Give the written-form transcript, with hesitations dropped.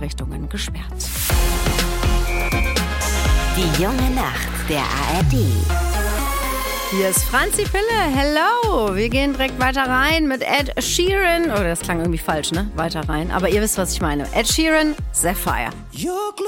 Einrichtungen gesperrt. Die junge Nacht der ARD. Hier ist Franzi Pille. Hello. Wir gehen direkt weiter rein mit Ed Sheeran. Oh, das klang irgendwie falsch, ne? Weiter rein. Aber ihr wisst, was ich meine. Ed Sheeran, Sapphire.